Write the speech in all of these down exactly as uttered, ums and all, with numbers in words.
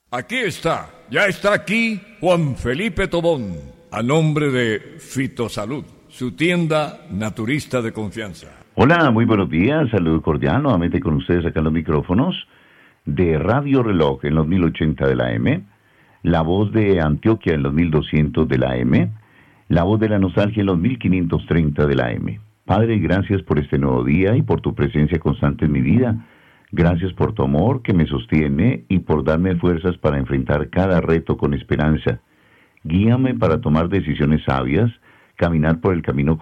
Aquí está, ya está aquí Juan Felipe Tobón, a nombre de Fitosalud, su tienda naturista de confianza. Hola, muy buenos días, saludo cordial nuevamente con ustedes acá en los micrófonos de Radio Reloj en los mil ochenta de la A M, La Voz de Antioquia en los mil doscientos de la A M, La Voz de la Nostalgia en los mil quinientos treinta de la A M. Padre, gracias por este nuevo día y por tu presencia constante en mi vida. Gracias por tu amor que me sostiene y por darme fuerzas para enfrentar cada reto con esperanza. Guíame para tomar decisiones sabias, caminar por el camino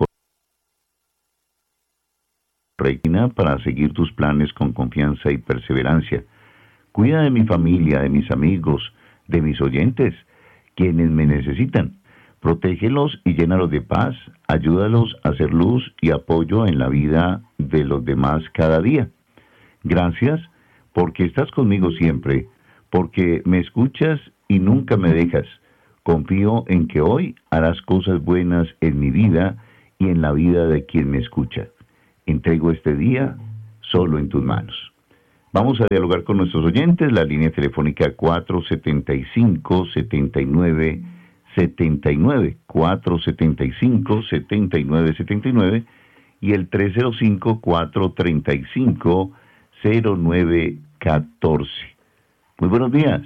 correcto, para seguir tus planes con confianza y perseverancia. Cuida de mi familia, de mis amigos, de mis oyentes, quienes me necesitan. Protégelos y llénalos de paz. Ayúdalos a hacer luz y apoyo en la vida de los demás cada día. Gracias porque estás conmigo siempre, porque me escuchas y nunca me dejas. Confío en que hoy harás cosas buenas en mi vida y en la vida de quien me escucha. Entrego este día solo en tus manos. Vamos a dialogar con nuestros oyentes. La línea telefónica cuatro setenta y cinco, setenta y nueve setenta y nueve, cuatro setenta y cinco, setenta y nueve setenta y nueve y el tres cero cinco, cuatro treinta y cinco, cero nueve catorce. Muy buenos días.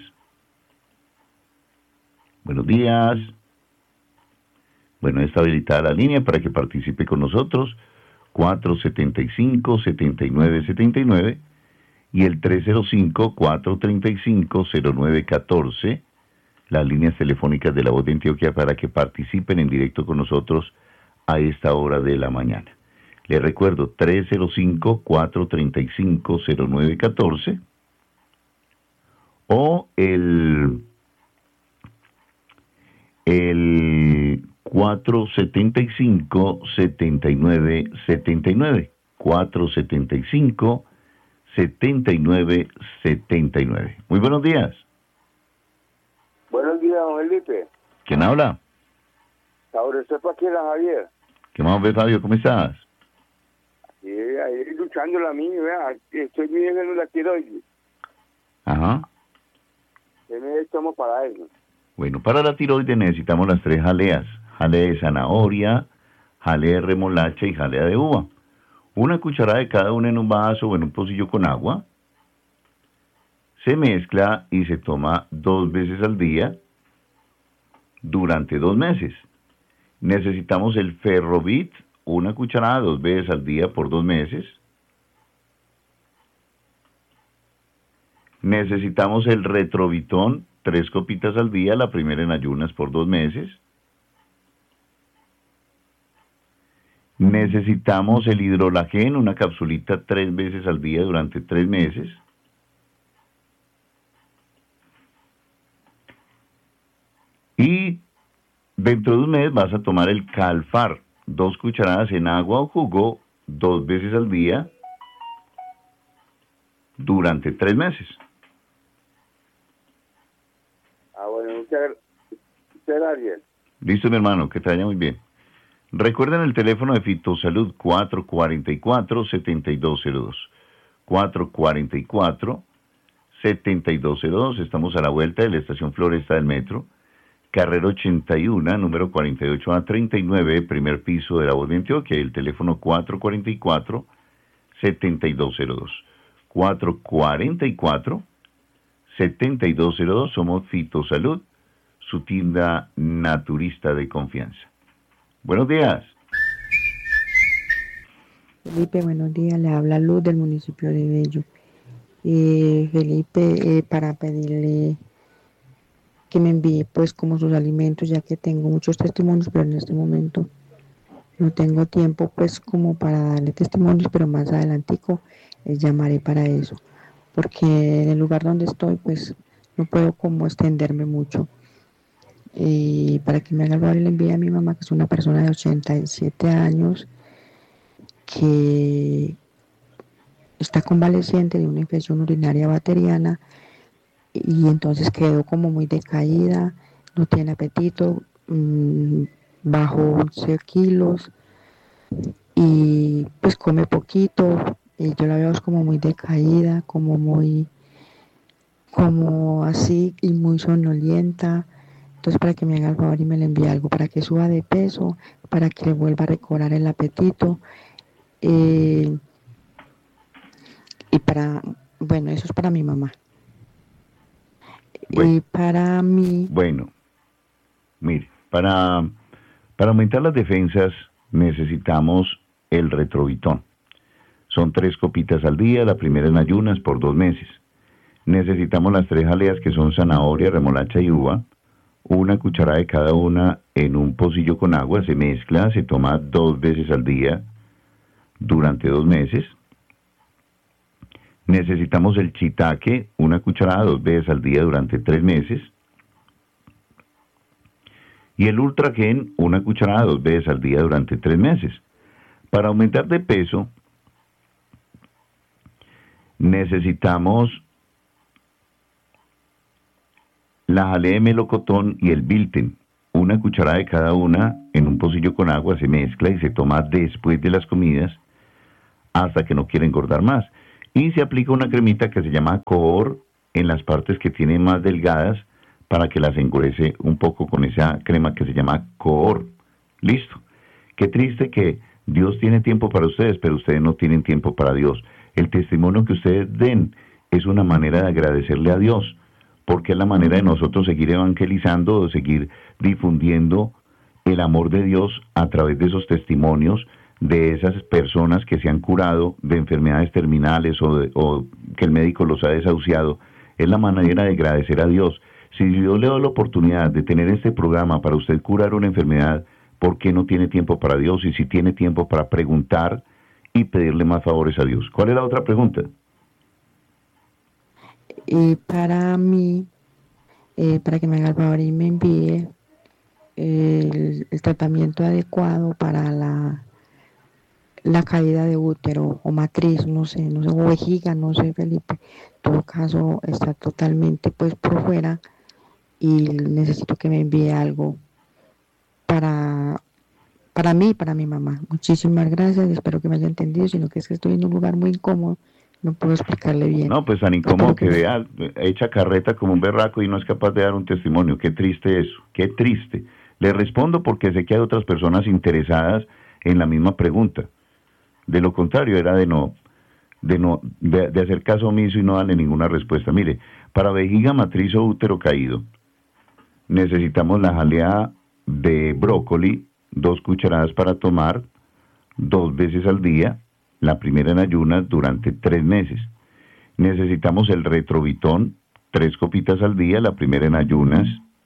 Buenos días. Bueno, está habilitada la línea para que participe con nosotros. cuatro setenta y cinco, setenta y nueve setenta y nueve y el tres cero cinco, cuatro treinta y cinco, cero nueve catorce, las líneas telefónicas de La Voz de Antioquia para que participen en directo con nosotros a esta hora de la mañana. Les recuerdo, tres cero cinco, cuatro treinta y cinco, cero nueve catorce o el, el cuatro setenta y cinco, setenta y nueve setenta y nueve, cuatro setenta y cinco, setenta y nueve setenta y nueve. Muy buenos días. Buenos días, don Felipe. ¿Quién habla? Ahora usted para aquí, la Javier. ¿Qué más ves, Fabio? ¿Cómo estás? Sí, ahí luchando la mía, vea, estoy viviendo la tiroides. Ajá. ¿Qué me tomo para eso? Bueno, para la tiroides necesitamos las tres jaleas. Jalea de zanahoria, jalea de remolacha y jalea de uva. Una cucharada de cada una en un vaso o en un pocillo con agua. Se mezcla y se toma dos veces al día durante dos meses. Necesitamos el Ferrovit, una cucharada dos veces al día por dos meses. Necesitamos el Retrovitón, tres copitas al día, la primera en ayunas por dos meses. Necesitamos el Hidrolagen, una capsulita tres veces al día durante tres meses. Y dentro de un mes vas a tomar el Calfar, dos cucharadas en agua o jugo, dos veces al día, durante tres meses. Ah, bueno, muchas gracias. Listo, mi hermano, que te vaya muy bien. Recuerden el teléfono de Fitosalud cuatro cuarenta y cuatro, setenta y dos cero dos. cuatro cuarenta y cuatro, setenta y dos cero dos. Estamos a la vuelta de la estación Floresta del Metro. Carrera ochenta y uno, número cuarenta y ocho a treinta y nueve, primer piso de La Voz de Antioquia, el teléfono cuatro cuarenta y cuatro, setenta y dos cero dos. cuatro cuarenta y cuatro, setenta y dos cero dos, somos Fitosalud, su tienda naturista de confianza. Buenos días. Felipe, buenos días, le habla Luz del municipio de Bello. Eh, Felipe, eh, para pedirle que me envíe pues como sus alimentos, ya que tengo muchos testimonios, pero en este momento no tengo tiempo pues como para darle testimonios, pero más adelantico les llamaré para eso, porque en el lugar donde estoy pues no puedo como extenderme mucho. Y para que me haga el favor y le envíe a mi mamá, que es una persona de ochenta y siete años, que está convaleciente de una infección urinaria bacteriana, y entonces quedó como muy decaída, no tiene apetito, mmm, bajó once kilos y pues come poquito, y yo la veo como muy decaída, como muy como así y muy somnolienta. Entonces, para que me haga el favor y me le envíe algo para que suba de peso, para que le vuelva a recobrar el apetito. Eh, y para, bueno, eso es para mi mamá. Bueno, Y para mí, bueno, mire, para, para aumentar las defensas necesitamos el retrovitón. Son tres copitas al día, la primera en ayunas por dos meses. Necesitamos las tres jaleas que son zanahoria, remolacha y uva. Una cucharada de cada una en un pocillo con agua, se mezcla, se toma dos veces al día durante dos meses. Necesitamos el shiitake, una cucharada dos veces al día durante tres meses. Y el Ultragen, una cucharada dos veces al día durante tres meses. Para aumentar de peso, necesitamos la jalea de melocotón y el Bilten, una cucharada de cada una en un pocillo con agua, se mezcla y se toma después de las comidas hasta que no quiera engordar más. Y se aplica una cremita que se llama Coor en las partes que tienen más delgadas para que las engruese un poco con esa crema que se llama Coor. Listo. Qué triste que Dios tiene tiempo para ustedes, pero ustedes no tienen tiempo para Dios. El testimonio que ustedes den es una manera de agradecerle a Dios, porque es la manera de nosotros seguir evangelizando o seguir difundiendo el amor de Dios a través de esos testimonios de esas personas que se han curado de enfermedades terminales o, de, o que el médico los ha desahuciado. Es la manera de agradecer a Dios. Si Dios le da la oportunidad de tener este programa para usted curar una enfermedad, ¿por qué no tiene tiempo para Dios? Y si tiene tiempo para preguntar y pedirle más favores a Dios. ¿Cuál es la otra pregunta? y para mí, eh, para que me haga el favor y me envíe el, el tratamiento adecuado para la, la caída de útero o matriz, no sé, no sé, o vejiga, no sé, Felipe. En todo caso, está totalmente pues por fuera y necesito que me envíe algo para, para mí y para mi mamá. Muchísimas gracias, espero que me haya entendido, sino que es que estoy en un lugar muy incómodo, no puedo explicarle bien. No, pues tan incómodo que que vea, echa carreta como un berraco y no es capaz de dar un testimonio. Qué triste eso, qué triste. Le respondo porque sé que hay otras personas interesadas en la misma pregunta. De lo contrario, era de no, de no, de, de hacer caso omiso y no darle ninguna respuesta. Mire, para vejiga, matriz o útero caído, necesitamos la jalea de brócoli, dos cucharadas para tomar, dos veces al día, la primera en ayunas durante tres meses. Necesitamos el retrovitón, tres copitas al día, la primera en ayunas,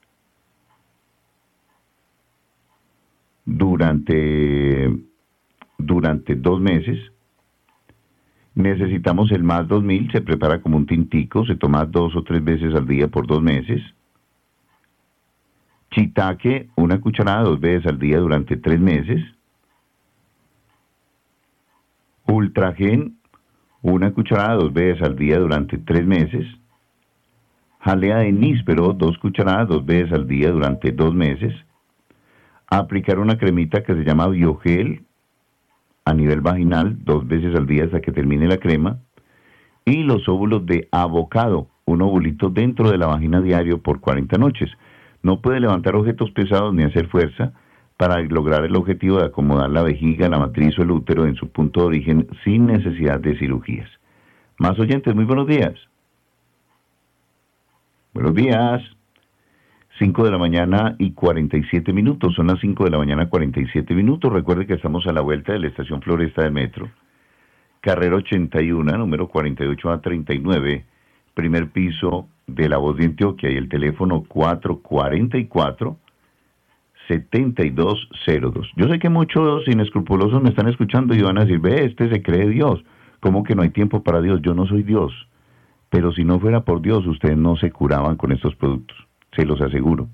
durante, durante dos meses. Necesitamos el más dos mil, se prepara como un tintico, se toma dos o tres veces al día por dos meses. Shiitake, una cucharada dos veces al día durante tres meses. Ultragen, una cucharada dos veces al día durante tres meses. Jalea de níspero, dos cucharadas dos veces al día durante dos meses. Aplicar una cremita que se llama Biogel a nivel vaginal, dos veces al día hasta que termine la crema. Y los óvulos de avocado, un ovulito dentro de la vagina diario por cuarenta noches. No puede levantar objetos pesados ni hacer fuerza para lograr el objetivo de acomodar la vejiga, la matriz o el útero en su punto de origen sin necesidad de cirugías. Más oyentes, muy buenos días. Buenos días. cinco de la mañana y cuarenta y siete minutos. Son las cinco de la mañana cuarenta y siete minutos. Recuerde que estamos a la vuelta de la estación Floresta del Metro. Carrera ochenta y uno, número cuarenta y ocho a treinta y nueve. Primer piso de La Voz de Antioquia y el teléfono cuatro cuatro cuatro, siete dos cero dos. Yo sé que muchos inescrupulosos me están escuchando y van a decir, ve, este se cree Dios. ¿Cómo que no hay tiempo para Dios? Yo no soy Dios. Pero si no fuera por Dios, ustedes no se curaban con estos productos. Se los aseguro.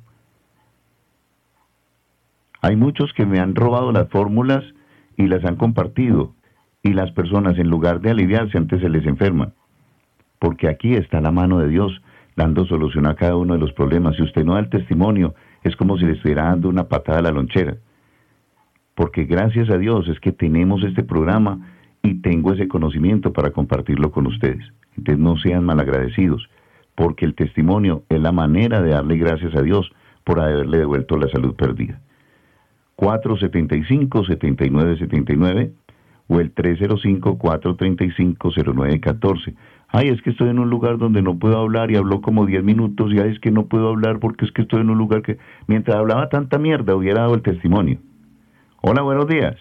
Hay muchos que me han robado las fórmulas y las han compartido. Y las personas, en lugar de aliviarse, antes se les enferman. Porque aquí está la mano de Dios dando solución a cada uno de los problemas. Si usted no da el testimonio, es como si le estuviera dando una patada a la lonchera. Porque gracias a Dios es que tenemos este programa y tengo ese conocimiento para compartirlo con ustedes. Entonces no sean malagradecidos. porque el testimonio es la manera de darle gracias a Dios por haberle devuelto la salud perdida. cuatro siete cinco, siete nueve siete nueve o el tres cero cinco, cuatro tres cinco, cero nueve uno cuatro. Ay, es que estoy en un lugar donde no puedo hablar y habló como diez minutos y ay, es que no puedo hablar porque es que estoy en un lugar que mientras hablaba tanta mierda hubiera dado el testimonio. Hola, buenos días.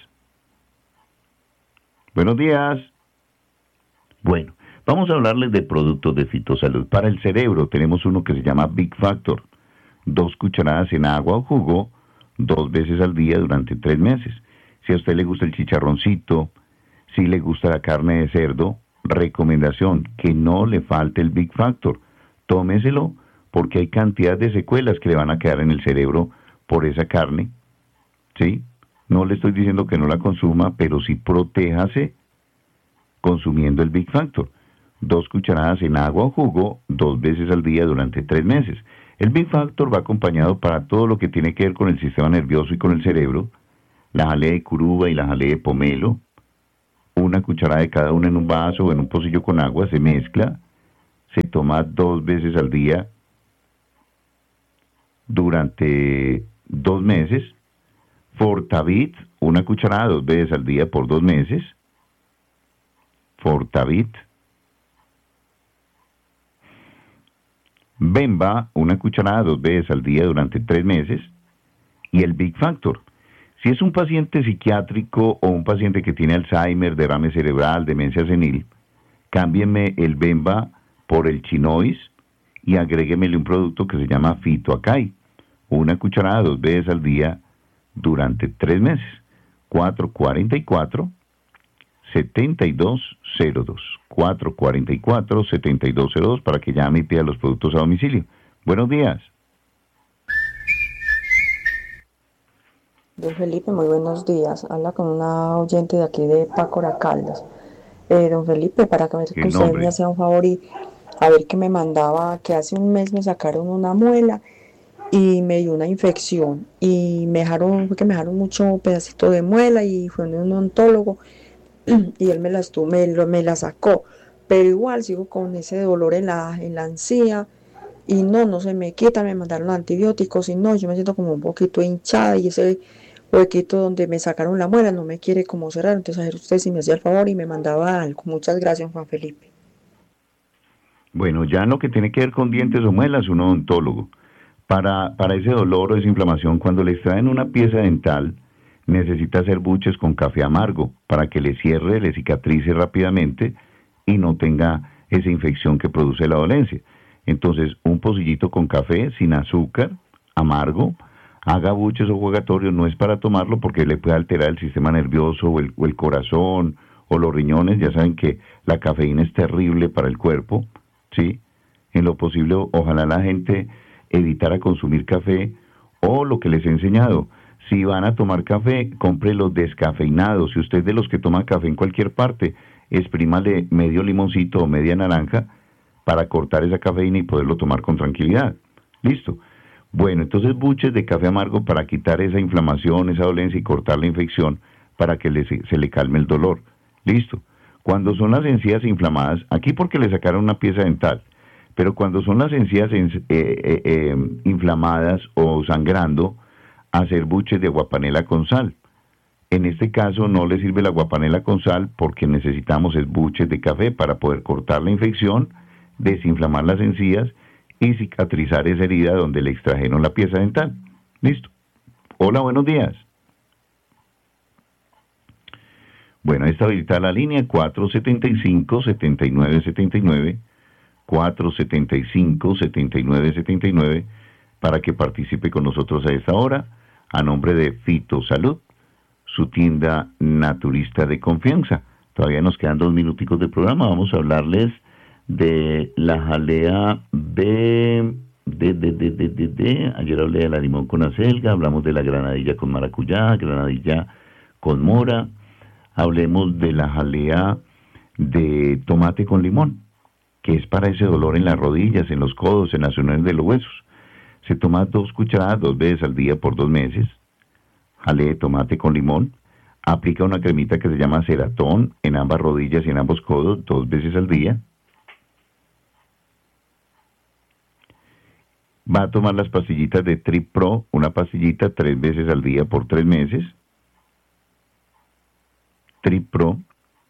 Buenos días. Bueno, vamos a hablarles de productos de Fitosalud. Para el cerebro tenemos uno que se llama Big Factor. Dos cucharadas en agua o jugo, dos veces al día durante tres meses. Si a usted le gusta el chicharroncito, si le gusta la carne de cerdo, recomendación, que no le falte el Big Factor. Tómeselo porque hay cantidad de secuelas que le van a quedar en el cerebro por esa carne. ¿Sí? No le estoy diciendo que no la consuma, pero sí protéjase consumiendo el Big Factor. Dos cucharadas en agua o jugo, dos veces al día durante tres meses. El Big Factor va acompañado para todo lo que tiene que ver con el sistema nervioso y con el cerebro. La jalea de curuba y la jalea de pomelo. Una cucharada de cada una en un vaso o en un pocillo con agua, se mezcla. Se toma dos veces al día durante dos meses. Fortavit, una cucharada dos veces al día por dos meses. Fortavit. Bemba, una cucharada dos veces al día durante tres meses. Y el Big Factor. Si es un paciente psiquiátrico o un paciente que tiene Alzheimer, derrame cerebral, demencia senil, cámbienme el Bemba por el Chinois y agréguemele un producto que se llama Fitoacay. Una cucharada dos veces al día durante tres meses. cuatro cuarenta y cuatro, setenta y dos cero dos. cuatro cuarenta y cuatro, setenta y dos cero dos para que llame y pida los productos a domicilio. Buenos días. Don Felipe, muy buenos días. Habla con una oyente de aquí de Pácora Caldas. Eh, don Felipe, para que me, usted nombre? me hacía un favor y a ver que me mandaba, que hace un mes me sacaron una muela y me dio una infección y me dejaron, fue que me dejaron mucho pedacito de muela y fue un odontólogo y él me la, estuvo, me, me la sacó, pero igual sigo con ese dolor en la, en la encía y no, no se me quita, me mandaron antibióticos y no, yo me siento como un poquito hinchada y ese huequito donde me sacaron la muela no me quiere como cerrar, entonces a ver usted si me hacía el favor y me mandaba algo. Muchas gracias, Juan Felipe. Bueno, ya en lo que tiene que ver con dientes o muelas, un odontólogo. Para, para ese dolor o esa inflamación, cuando le extraen una pieza dental, necesita hacer buches con café amargo para que le cierre, le cicatrice rápidamente y no tenga esa infección que produce la dolencia. Entonces, un pocillito con café sin azúcar, amargo, haga buches o jugatorios, no es para tomarlo porque le puede alterar el sistema nervioso o el, o el corazón o los riñones. Ya saben que la cafeína es terrible para el cuerpo, ¿sí? En lo posible, ojalá la gente evitara consumir café o lo que les he enseñado. Si van a tomar café, compre los descafeinados. Si usted es de los que toma café en cualquier parte, exprímale medio limoncito o media naranja para cortar esa cafeína y poderlo tomar con tranquilidad. Listo. Bueno, entonces buches de café amargo para quitar esa inflamación, esa dolencia y cortar la infección para que le, se le calme el dolor. Listo. Cuando son las encías inflamadas, aquí porque le sacaron una pieza dental, pero cuando son las encías eh, eh, eh, inflamadas o sangrando, hacer buches de aguapanela con sal. En este caso no le sirve la aguapanela con sal porque necesitamos es buches de café para poder cortar la infección, desinflamar las encías y cicatrizar esa herida donde le extrajeron la pieza dental. Listo. Hola, buenos días. Bueno, ahí está habilitada la línea cuatro setenta y cinco, setenta y nueve setenta y nueve, cuatro setenta y cinco, setenta y nueve setenta y nueve, para que participe con nosotros a esta hora, a nombre de Fitosalud, su tienda naturista de confianza. Todavía nos quedan dos minuticos de programa, vamos a hablarles de la jalea de, de, de, de, de, de, de, ayer hablé de la limón con acelga, hablamos de la granadilla con maracuyá, granadilla con mora, hablemos de la jalea de tomate con limón, que es para ese dolor en las rodillas, en los codos, en las uniones de los huesos. Se toma dos cucharadas dos veces al día por dos meses, jalea de tomate con limón, aplica una cremita que se llama Ceratón en ambas rodillas y en ambos codos dos veces al día. Va a tomar las pastillitas de Trip Pro, una pastillita tres veces al día por tres meses. Trip Pro.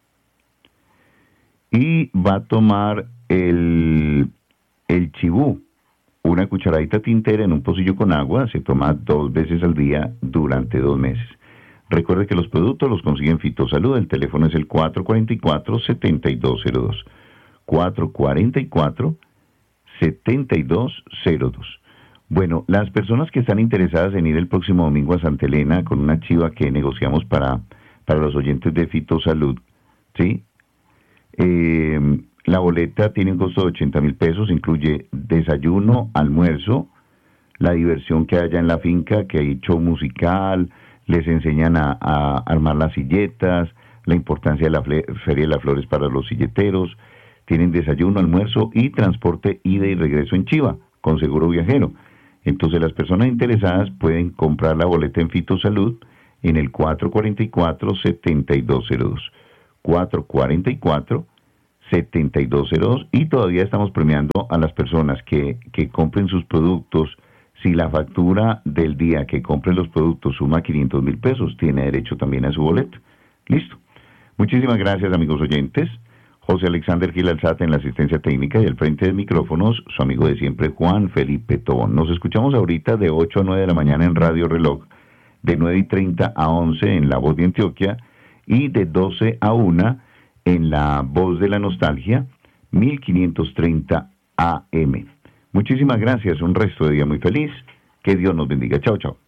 Y va a tomar el, el Chibú, una cucharadita tintera en un pocillo con agua, se toma dos veces al día durante dos meses. Recuerde que los productos los consigue en Fitosalud, el teléfono es el cuatro cuatro cuatro, siete dos cero dos. cuatro cuatro cuatro, siete dos cero dos. Bueno, las personas que están interesadas en ir el próximo domingo a Santa Elena con una chiva que negociamos para, para los oyentes de Fitosalud, ¿sí? Eh, la boleta tiene un costo de ochenta mil pesos, incluye desayuno, almuerzo, la diversión que haya en la finca, que hay show musical, les enseñan a, a armar las silletas, la importancia de la Feria de las Flores para los silleteros, tienen desayuno, almuerzo y transporte ida y regreso en chiva, con seguro viajero. Entonces las personas interesadas pueden comprar la boleta en Fitosalud en el cuatro cuatro cuatro, siete dos cero dos. cuatro cuatro cuatro, siete dos cero dos y todavía estamos premiando a las personas que, que compren sus productos. Si la factura del día que compren los productos suma quinientos mil pesos, tiene derecho también a su boleto. Listo. Muchísimas gracias, amigos oyentes. José Alexander Gil Alzate en la asistencia técnica y al frente de micrófonos, su amigo de siempre, Juan Felipe Tobón. Nos escuchamos ahorita de ocho a nueve de la mañana en Radio Reloj, de nueve y treinta a once en La Voz de Antioquia, y de doce a una en La Voz de la Nostalgia, mil quinientos treinta A M. Muchísimas gracias, un resto de día muy feliz, que Dios nos bendiga. Chao, chao.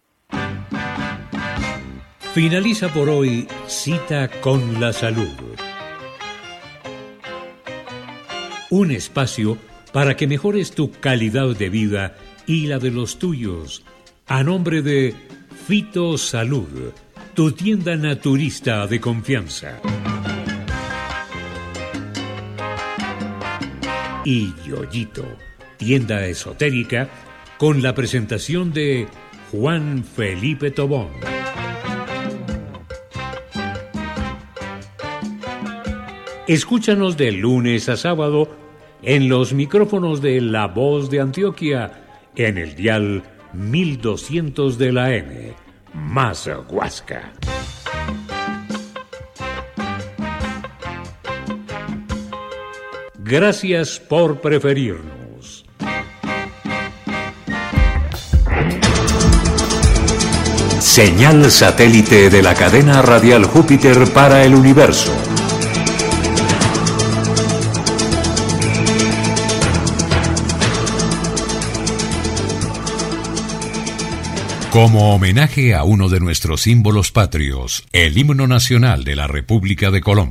Finaliza por hoy Cita con la Salud. Un espacio para que mejores tu calidad de vida y la de los tuyos. A nombre de Fitosalud, tu tienda naturista de confianza. Y Yoyito, tienda esotérica, con la presentación de Juan Felipe Tobón. Escúchanos de lunes a sábado en los micrófonos de La Voz de Antioquia, en el dial mil doscientos de la M, más Huasca. Gracias por preferirnos. Señal satélite de la cadena radial Júpiter para el universo. Como homenaje a uno de nuestros símbolos patrios, el himno nacional de la República de Colombia.